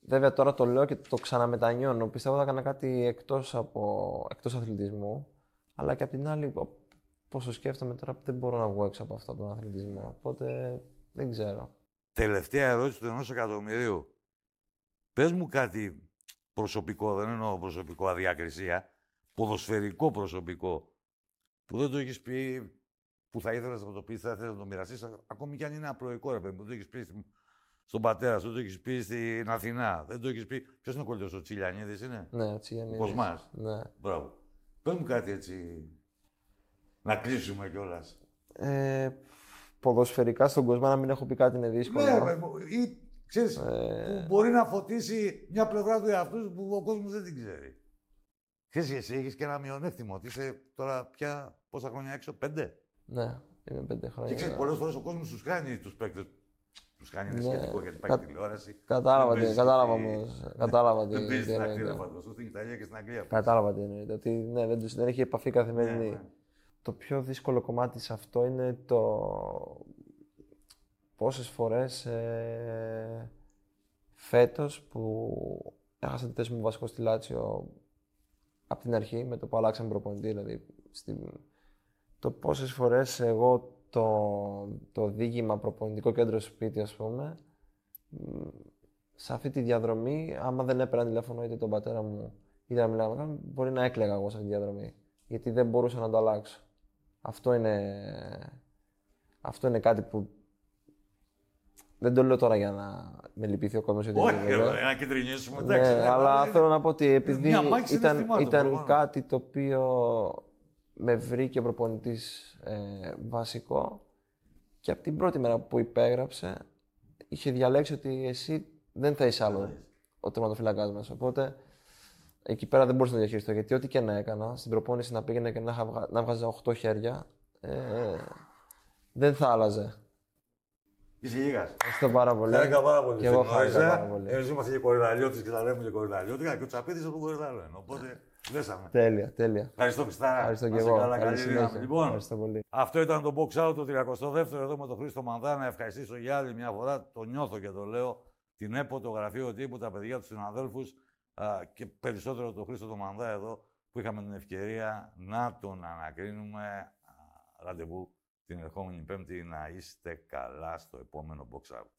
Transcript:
Βέβαια τώρα το λέω και το ξαναμετανιώνω. Πιστεύω θα έκανα κάτι εκτός αθλητισμού. Αλλά και απ' την άλλη, πόσο σκέφτομαι τώρα, δεν μπορώ να βγω έξω από αυτόν τον αθλητισμό. Οπότε δεν ξέρω. Τελευταία ερώτηση του 1.000.000. Πες μου κάτι προσωπικό, δεν εννοώ προσωπικό αδιακρισία, ποδοσφαιρικό προσωπικό, που δεν το έχεις πει, που θα ήθελες να το πεις, θα ήθελες να το μοιραστείς, ακόμη κι αν είναι απλοϊκό, ρε παιδί μου, δεν το έχεις πει στον πατέρα σου, δεν το έχεις πει στην Αθηνά, δεν το έχεις πει. Ποιος είναι ο κολλητός, ο Τσιλιανίδης είναι? Ναι, ο Τσιλιανίδης. Ο Κοσμάς. Ναι. Μπράβο. Πες μου κάτι έτσι, να κλείσουμε κιόλας. Ποδοσφαιρικά στον Κοσμά να μην έχω πει κάτι είναι δύσκολο. Ναι, ή ξέρεις, που μπορεί να φωτίσει μια πλευρά του εαυτού που ο κόσμος δεν την ξέρει. Ξέρεις, εσύ έχεις και ένα μειονέκτημα, ότι είσαι τώρα πια πόσα χρόνια έξω, 5. Ναι, είμαι 5 χρόνια. Και ξέρεις, πολλές φορές ο κόσμος τους κάνει τους παίκτες. Τους κάνει είναι σχετικό γιατί πάει τηλεόραση. Κατάλαβα τι δεν παίζει στην Αγγλία, εννοείται. φανταστώ, στην Ιταλία και στην Αγγλία. Κατάλαβα τι εννοείται. Ότι ναι, δεν έχει επαφή καθημερινή. Ναι. Το πιο δύσκολο κομμάτι σε αυτό είναι το πόσες φορές φέτος που έχασα τη θέση μου βασικό στη Λάτσιο από την αρχή, με το που αλλάξαμε προπονητή, δηλαδή το πόσες φορές εγώ το δίγημα προπονητικό κέντρο σπίτι, ας πούμε, σε αυτή τη διαδρομή, άμα δεν έπαιρνα τηλέφωνο είτε τον πατέρα μου είτε να μιλάω με κάποιον, μπορεί να έκλαιγα εγώ σε αυτή τη διαδρομή. Γιατί δεν μπορούσα να το αλλάξω. Αυτό είναι κάτι που δεν το λέω τώρα για να με λυπηθεί ο κόσμος. Όχι, να κεντρινίσουμε, εντάξει. Ναι, αλλά θέλω να πω ότι επειδή ήταν κάτι κάτι το οποίο με βρήκε ο προπονητής βασικό και από την πρώτη μέρα που υπέγραψε είχε διαλέξει ότι εσύ δεν θα είσαι άλλο ο τερματοφύλακας μας. Οπότε εκεί πέρα δεν μπορούσα να το διαχειριστώ, γιατί ό,τι και να έκανα, στην προπόνηση να πήγαινα και να βγάζα 8 χέρια, δεν θα άλλαζε. Είσαι γίγας. Ευχαριστώ πάρα πολύ. Χάρηκα πάρα πολύ. Και εγώ χάρηκα πάρα πολύ. Εμείς είμαστε και κορυδαλιώτες και τα λέμε και κορυδαλιώτικα και ο Τσαπίδης από τον κορυδαλό είναι. Οπότε δέσαμε. Τέλεια. Ευχαριστώ, Χριστάρα. Ευχαριστώ και εγώ. Καλή συνέχεια. Λοιπόν, ευχαριστώ πολύ. Αυτό ήταν το box out, το 32ο εδώ με τον Χρήστο Μανδά. Να ευχαριστήσω για άλλη μια φορά. Το νιώθω και το λέω. Την ΕΠΟ, το γραφείο τύπου, τα παιδιά του συναδέλφους και περισσότερο τον Χρήστο τον Μανδά εδώ που είχαμε την ευκαιρία να τον ανακρίνουμε. Ραντεβού την ερχόμενη Πέμπτη. Να είστε καλά στο επόμενο box out.